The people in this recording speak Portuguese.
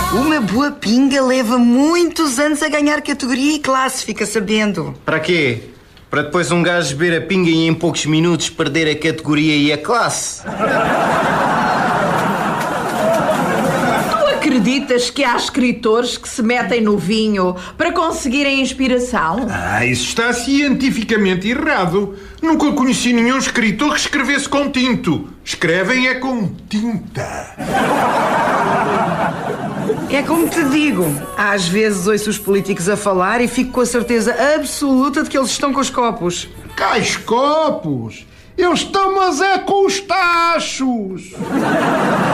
Uma boa pinga leva muitos anos a ganhar categoria e classe, fica sabendo. Para quê? Para depois um gajo beber a pinga e em poucos minutos perder a categoria e a classe? Acreditas que há escritores que se metem no vinho para conseguirem inspiração? Isso está cientificamente errado. Nunca conheci nenhum escritor que escrevesse com tinto. Escrevem é com tinta. É como te digo, às vezes ouço os políticos a falar e fico com a certeza absoluta de que eles estão com os copos. Cais copos? Eles estão, mas é com os tachos.